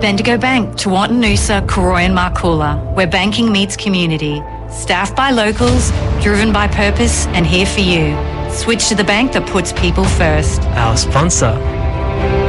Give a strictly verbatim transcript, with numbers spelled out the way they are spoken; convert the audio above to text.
Bendigo Bank, Tewartin Noosa, Karoi and Markoola, where banking meets community. Staffed by locals, driven by purpose and here for you. Switch to the bank that puts people first. Our sponsor,